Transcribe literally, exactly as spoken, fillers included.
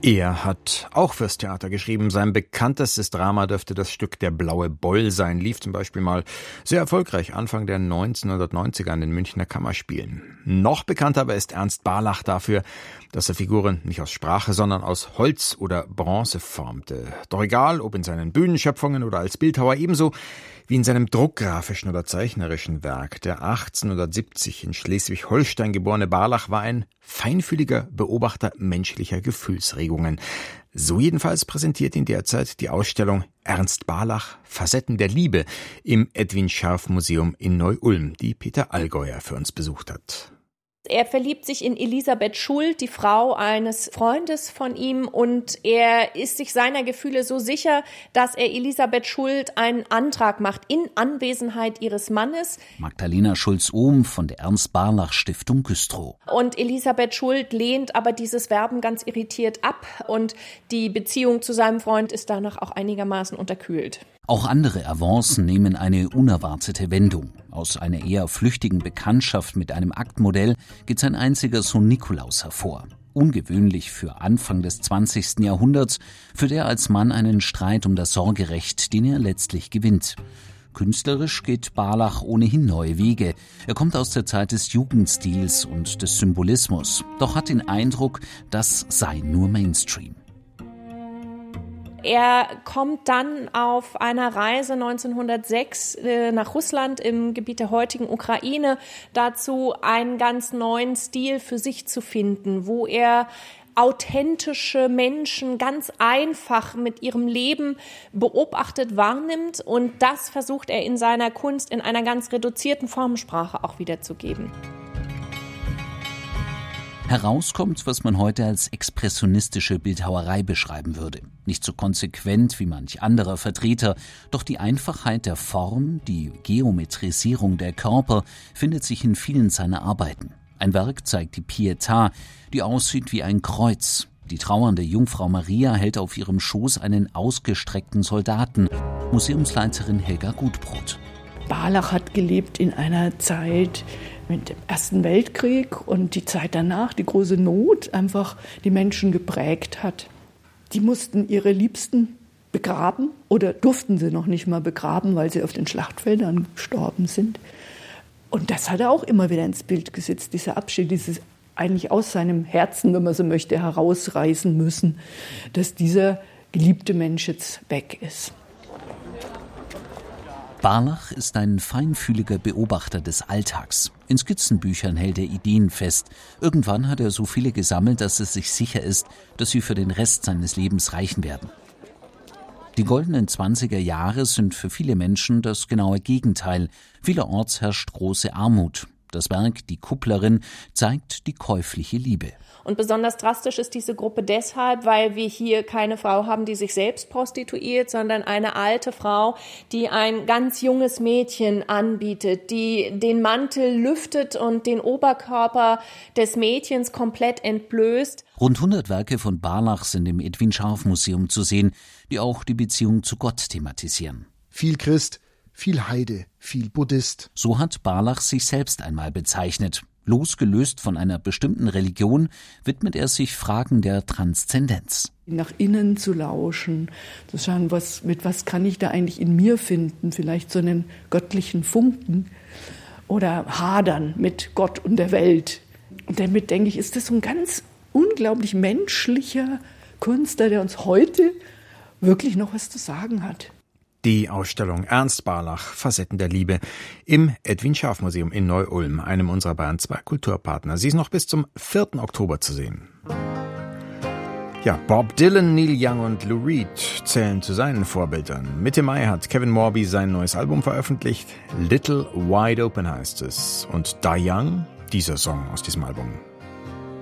Er hat auch fürs Theater geschrieben. Sein bekanntestes Drama dürfte das Stück Der blaue Boll sein. Lief zum Beispiel mal sehr erfolgreich Anfang der neunzehnhundertneunziger an den Münchner Kammerspielen. Noch bekannter aber ist Ernst Barlach dafür, dass er Figuren nicht aus Sprache, sondern aus Holz oder Bronze formte. Doch egal, ob in seinen Bühnenschöpfungen oder als Bildhauer, ebenso wie in seinem druckgrafischen oder zeichnerischen Werk. Der achtzehnhundertsiebzig in Schleswig-Holstein geborene Barlach war ein feinfühliger Beobachter menschlicher Gefühlsregungen. So jedenfalls präsentiert ihn derzeit die Ausstellung Ernst Barlach – Facetten der Liebe im Edwin Scharf Museum in Neu-Ulm, die Peter Allgäuer für uns besucht hat. Er verliebt sich in Elisabeth Schuld, die Frau eines Freundes von ihm, und er ist sich seiner Gefühle so sicher, dass er Elisabeth Schuld einen Antrag macht in Anwesenheit ihres Mannes. Magdalena Schulz-Ohm von der Ernst-Barlach-Stiftung Güstrow. Und Elisabeth Schuld lehnt aber dieses Werben ganz irritiert ab und die Beziehung zu seinem Freund ist danach auch einigermaßen unterkühlt. Auch andere Avancen nehmen eine unerwartete Wendung. Aus einer eher flüchtigen Bekanntschaft mit einem Aktmodell geht sein einziger Sohn Nikolaus hervor. Ungewöhnlich für Anfang des zwanzigsten Jahrhunderts, führt er als Mann einen Streit um das Sorgerecht, den er letztlich gewinnt. Künstlerisch geht Barlach ohnehin neue Wege. Er kommt aus der Zeit des Jugendstils und des Symbolismus, doch hat den Eindruck, das sei nur Mainstream. Er kommt dann auf einer Reise neunzehnhundertsechs nach Russland im Gebiet der heutigen Ukraine dazu, einen ganz neuen Stil für sich zu finden, wo er authentische Menschen ganz einfach mit ihrem Leben beobachtet wahrnimmt, und das versucht er in seiner Kunst in einer ganz reduzierten Formensprache auch wiederzugeben. Herauskommt, was man heute als expressionistische Bildhauerei beschreiben würde. Nicht so konsequent wie manch anderer Vertreter, doch die Einfachheit der Form, die Geometrisierung der Körper findet sich in vielen seiner Arbeiten. Ein Werk zeigt die Pietà, die aussieht wie ein Kreuz. Die trauernde Jungfrau Maria hält auf ihrem Schoß einen ausgestreckten Soldaten. Museumsleiterin Helga Gutbrot. Barlach hat gelebt in einer Zeit mit dem Ersten Weltkrieg und die Zeit danach, die große Not, einfach die Menschen geprägt hat. Die mussten ihre Liebsten begraben oder durften sie noch nicht mal begraben, weil sie auf den Schlachtfeldern gestorben sind. Und das hat er auch immer wieder ins Bild gesetzt, dieser Abschied, dieses eigentlich aus seinem Herzen, wenn man so möchte, herausreißen müssen, dass dieser geliebte Mensch jetzt weg ist. Barlach ist ein feinfühliger Beobachter des Alltags. In Skizzenbüchern hält er Ideen fest. Irgendwann hat er so viele gesammelt, dass es sich sicher ist, dass sie für den Rest seines Lebens reichen werden. Die goldenen zwanziger Jahre sind für viele Menschen das genaue Gegenteil. Vielerorts herrscht große Armut. Das Werk Die Kupplerin zeigt die käufliche Liebe. Und besonders drastisch ist diese Gruppe deshalb, weil wir hier keine Frau haben, die sich selbst prostituiert, sondern eine alte Frau, die ein ganz junges Mädchen anbietet, die den Mantel lüftet und den Oberkörper des Mädchens komplett entblößt. Rund hundert Werke von Barlach sind im Edwin Scharf Museum zu sehen, die auch die Beziehung zu Gott thematisieren. Viel Christ, viel Heide, viel Buddhist. So hat Barlach sich selbst einmal bezeichnet. Losgelöst von einer bestimmten Religion widmet er sich Fragen der Transzendenz. Nach innen zu lauschen, zu schauen, was, mit was kann ich da eigentlich in mir finden, vielleicht so einen göttlichen Funken oder hadern mit Gott und der Welt. Und damit, denke ich, ist das so ein ganz unglaublich menschlicher Künstler, der uns heute wirklich noch was zu sagen hat. Die Ausstellung Ernst Barlach – Facetten der Liebe im Edwin Scharf Museum in Neu-Ulm, einem unserer Bayern zwei Kulturpartner. Sie ist noch bis zum vierten Oktober zu sehen. Ja, Bob Dylan, Neil Young und Lou Reed zählen zu seinen Vorbildern. Mitte Mai hat Kevin Morby sein neues Album veröffentlicht. Little Wide Open heißt es. Und Die Young, dieser Song aus diesem Album.